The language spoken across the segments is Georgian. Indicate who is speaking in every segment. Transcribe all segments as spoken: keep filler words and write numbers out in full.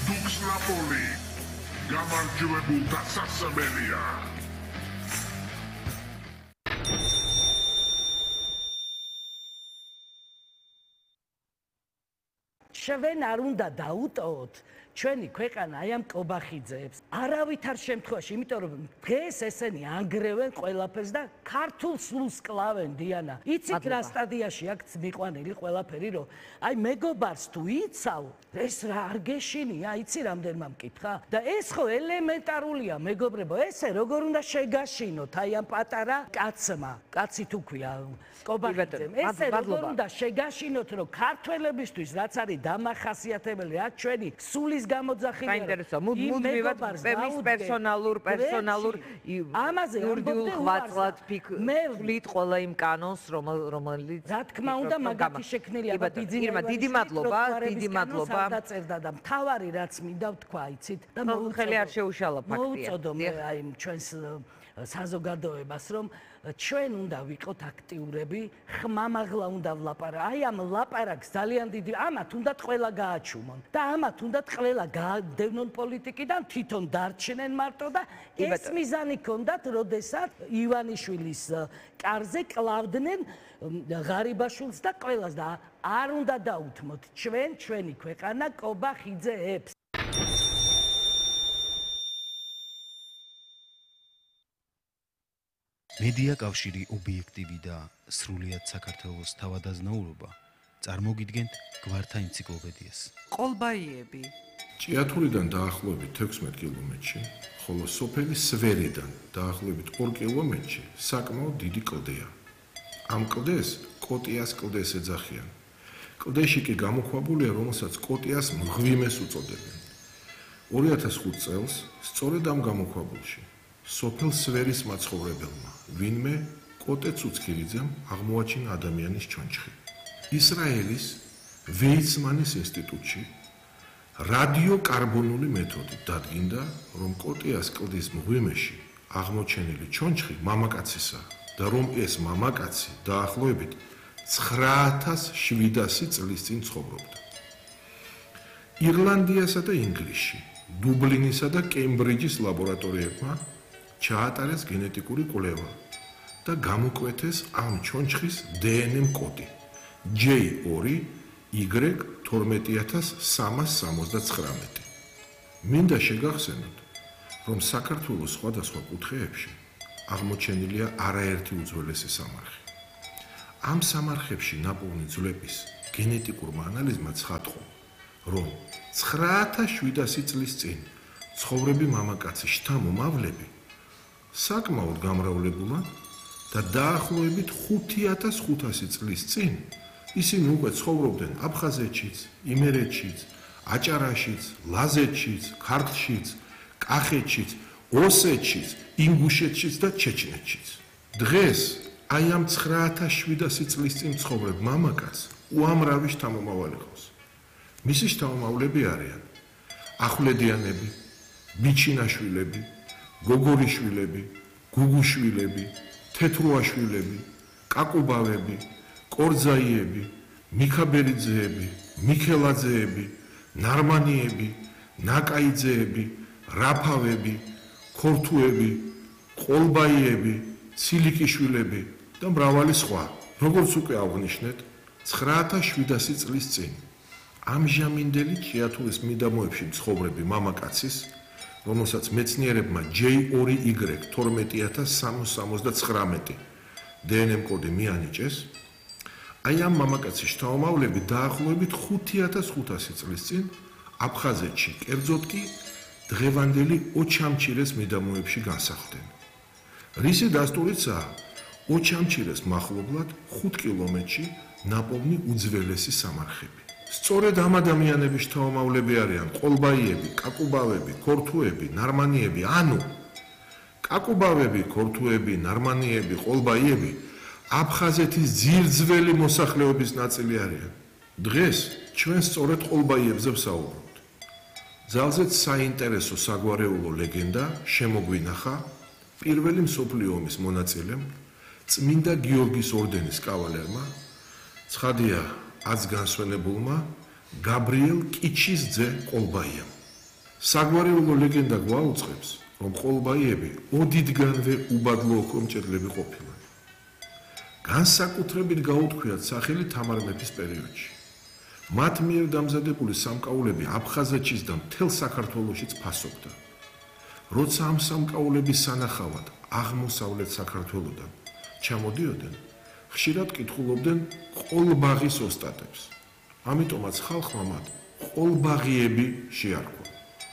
Speaker 1: დუქს ნაპოლი გამარჯვებულთა სასმელია.
Speaker 2: ჩვენ არ უნდა დაუტოვოთ ჩვენი ქვეყანა აი ამ კობახიძეებს. არავითარ შემთხვევაში, იმიტომ რომ დღეს ესენი ანგრევენ ყველაფერს და ქართულ სულს კლავენ დიანა. იცით რა სტადიაში აქ მიყვანილი ყველაფერი, რომ აი მეგობარს თუ იცავ, ეს რა არ გეშინია, იცი რამდენმა მკითხა? და ეს ხო ელემენტარულია, მეგობრებო, ესე როგორ უნდა შეგაშინოთ აი ამ პატარა კაცმა, კაცი თუ ქვია კობახიძემ. ესე როგორ უნდა შეგაშინოთ, რომ ქართველებისთვის რაც არის დამახასიათებელი, რაც ჩვენი სულის გამოძახილია.
Speaker 3: საინტერესო, მუდმივად მის პერსონალურ პერსონალურ
Speaker 2: ამაზე
Speaker 3: იურიდიულ ხვაწლად ფიქრით ყველა იმ კანონს, რომელიც
Speaker 2: რა თქმა უნდა, მაგათი შექმნილია.
Speaker 3: ირმა, დიდი მადლობა, დიდი მადლობა.
Speaker 2: დაწერდა და მთავარი რაც მინდა ვთქვა, იცით? და
Speaker 3: მოუწოდო არ შეუშალა ფაქტია.
Speaker 2: მოუწოდო მე აი ჩვენს საზოგადოებას, რომ ჩვენ უნდა ვიყოთ აქტიურები, ხმამაღლა უნდა ვლაპარაკოთ. აი ამ ლაპარაკს ძალიან დიდი, ამათ უნდათ ყველა გააჩუმონ და ამათ უნდათ ყველა გაადევნონ პოლიტიკიდან, თვითონ დარჩნენ მარტო და ეს მიზანი ქონდათ, როდესაც ივანიშვილის კარზე კლავდნენ ღარიბაშვილს და ყველას და არ უნდა დაუთმოთ ჩვენ ჩვენი ქვეყანა კობახიძეებს.
Speaker 4: მედია კავშირი ობიექტივი და სრულიად საქართველოს თავადაზნაურობა წარმოგიდგენთ გვართა ენციკლოპედიას.
Speaker 5: ყოლბაიები
Speaker 6: ჭიათურიდან დაახლოებით თექვსმეტ კილომეტრში, ხოლო სოფელი სვერიდან დაახლოებით ორ კილომეტრში საკმაოდ დიდი კლდეა. ამ კლდეს კოტიას კლდეს ეძახიან. კლდეში კი გამოქვაბულია, რომელსაც კოტიას მღვიმეს უწოდებენ. ორი ათას ხუთი წელს სწორედ ამ გამოქვაბულში სოფელ სვერის მაცხოვრებელმა ვინმე კოტე ცუცქირიძემ აღმოაჩინა ადამიანის ჩონჩხი. ისრაელის ვეიცმანის ინსტიტუტში რადიოკარბონული მეთოდით დადგინდა, რომ კოტიას კლდის მღვიმეში აღმოჩენილი ჩონჩხი მამაკაცისაა და რომ ეს მამაკაცი დაახლოებით ცხრა ათას შვიდასი წლის წინ ცხოვრობდა. ირლანდიასა და ინგლისში, დუბლინისა და კემბრიჯის ლაბორატორიებმა ჩაატარეს გენეტიკური კვლევა და გამოკვეთეს ამ ჩონჩხის დნმ კოდი ჯეი ორი იგრეკ თორმეტი ათას სამას სამოცდაცხრამეტი. მინდა შეგახსენოთ, რომ საქართველოს სხვადასხვა კუთხეებში აღმოჩენილია არაერთი უძველესი სამარხი. ამ სამარხებში ნაპოვნი ძვლების გენეტიკურმა ანალიზმა ცხადყო, რომ ცხრა ათას შვიდასი წლის წინ ცხოვრები მამაკაცის შთამომავლები საკმაოდ გამრავლებულად და დაახლოებით ხუთი ათას ხუთასი წლის წინ ისინი უკვე ცხოვრობდნენ აფხაზეთშიც, იმერეთშიც, აჭარაშიც, ლაზეთშიც, ქართლშიც, კახეთშიც, ოსეთშიც, ინგუშეთშიც და ჩეჩნეთშიც. დღეს აი ამ ცხრა ათას შვიდასი წლის წინ ცხოვრებ მამაკაცს უამრავი შთამომავალი ყავს. მისი შთამომავლები არიან ახვლედიანები, ბიჩინაშვილები, გოგორიშვილები, გუგუშვილები, თეთრუაშვილები, კაკუბავები, კორძაიები, მიქაბერიძეები, მიქელაძეები, ნარმანიები, ნაკაიძეები, რაფავები, ქორთუები, ყოლბაიები, ცილიკიშვილები და მრავალი სხვა. როგორც უკვე აღნიშნეთ, ცხრა ათას შვიდასი წლის წინ ამჟამინდელი ჭიათურის მიდამოებში მცხოვრები მამაკაცის, რომელსაც მეცნიერებმა ჯეი ორი იგრეკ თორმეტი ათას სამას სამოცდაცხრამეტი დნმ კოდი მიანიჭეს, აი ამ მამაკაცის შთამომავლები დაახლოებით ხუთი ათას ხუთასი წლის წინ აფხაზეთში, კერძოდ კი დღევანდელი ოჩამჩირეს მიდამოებში განსახლდნენ. რისი დასტურიცაა ოჩამჩირეს მახლობლად ხუთ კილომეტრში ნაპოვნი უძველესი სამარხები. სწორედ ამ ადამიანების შთამომავლები არიან ყოლბაიები, კაკუბავები, ქორთუები, ნარმანიები, ანუ კაკუბავები, ქორთუები, ნარმანიები, ყოლბაიები აფხაზეთის ძირძველი მოსახლეობის ნაწილი არიან. დღეს ჩვენ სწორედ ყოლბაიებზე ვსაუბრობთ. ძალზედ საინტერესო საგვარეულო ლეგენდა შემოგვინახა პირველი მსოფლიო ომის მონაწილემ, წმინდა გიორგის ორდენის კავალერმა, ცხადია აც განსვენებულმა გაბრიელ კიჩის ძე ყოლბაიამ. საგვარეულო ლეგენდა გვაუწყებს, რომ ყოლბაიები ოდიდგანვე უბადლო ოქრომჭედლები ყოფილან. განსაკუთრებით გაუთქვიათ სახელი თამარ მეფის პერიოდში. მათ მიერ დამზადებული სამკაულები აფხაზეთშიც და მთელ საქართველოშიც ფასობდა. როცა ამ სამკაულების სანახავად აღმოსავლეთ საქართველოდან ჩამოდიოდნენ, ხშირად კითხულობდნენ ყოლბაღის ოსტატებს. ამიტომაც ხალხმა მათ ყოლბაღიები შეარქვა.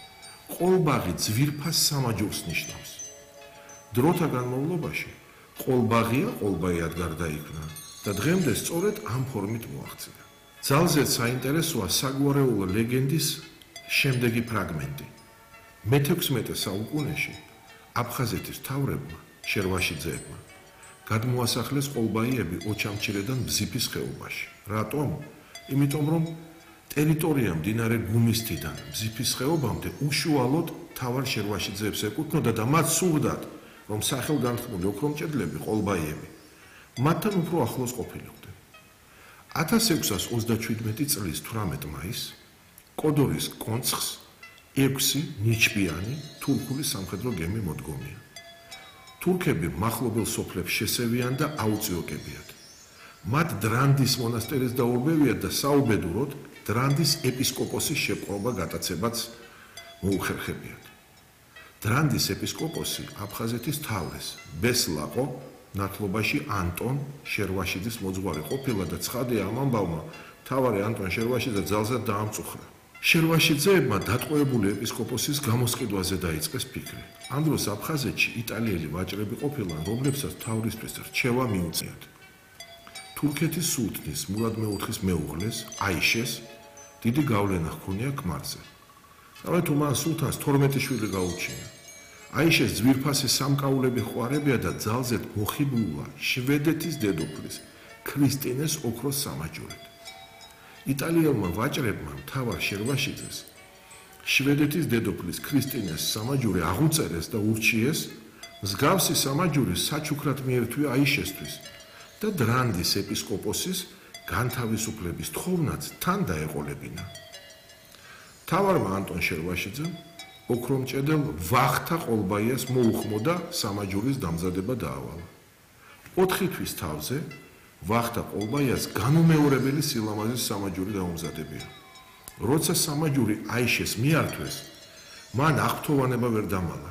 Speaker 6: ყოლბაღი ძვირფას სამაჯურს ნიშნავს. დროთა განმავლობაში ყოლბაღია ყოლბაიად გარდაიქმნა და დღემდე სწორედ ამ ფორმით მოაღწია. ძალზედ საინტერესოა საგვარეულო ლეგენდის შემდეგი ფრაგმენტი. მეთექვსმეტე საუკუნეში აფხაზეთის მთავრებმა შერვაშიძეებმა გადმოასახლეს ყოლბაიები ოჩამჩირედან ბზიფის ხეობაში. რატომ? იმიტომ რომ ტერიტორია მდინარე გუმისთიდან ბზიფის ხეობამდე უშუალოდ მთავარ შერვაშიძეებს ეკუთვნოდა და მათ სურდათ, რომ სახელგანთქმული ოქრომჭედლები ყოლბაიები მათთან უფრო ახლოს ყოფილიყვნენ. ათას ექვსას ოცდაჩვიდმეტი წლის თვრამეტ მაისს კოდორის კონცხს ექვსი ნიჩბიანი თურქული სამხედრო გემი მოდგომია. თურქები მახლობელ სოფლებს შესევიან და აუწიოკებიათ. მათ დრანდის მონასტერის დაურბევიათ და საუბედუროდ დრანდის ეპისკოპოსის შეპყრობა გატაცებაც მოუხერხებიათ. დრანდის ეპისკოპოსი აფხაზეთის თავეს ბესლაყო ნათლობაში ანტონ შერვაშიძის მოძღვარი ყოფილა და ცხადია ამ ამბავმა მთავარი ანტონ შერვაშიძე ძალზედ დაამწუხრა. შერვაშიძეებმა დატყვევებული ეპისკოპოსის გამოსყიდვაზე დაიწყეს ფიქრი. ამ დროს აფხაზეთში იტალიელი ვაჭრები ყოფილან, რომლებსაც თავრისთვის რჩევა მიუწიათ. თურქეთის სულთნის მურად მეოთხის მეუღლეს აიშეს დიდი გავლენა ჰქონია ქმარზე. ამიტომ მან სულთანს თორმეტი შვილი გაუჩინა. აიშეს ძვირფასი სამკაულები ხვარებია და ძალზედ მოხიბლულა შვედეთის დედოფლის ქრისტინეს ოქროს სამაჯურით. იტალიელმა ვაჭრებმა მთავარ შერვაშიძეს შვედეთის დედოფლის ქრისტინეს სამაჯური აღუწერეს და ურჩიეს მსგავსი სამაჯური საჩუქრად მიერთვია აიშესთვის და დრანდის ეპისკოპოსის განთავისუფლების თხოვნაც თან დაეყოლებინა. მთავარმა ანტონ შერვაშიძემ ოქრომჭედელ ვახთა ყოლბაიას მოუხმოდა სამაჯურის დამზადება დაავალა. ოთხი თვის თავზე ვახთა ყოლბაიას განუმეორებელი სილამაზის სამაჯური დაუმზადებია. როცა სამაჯური აიშეს მიართვეს, მან აღფრთოვანება ვერ დამალა.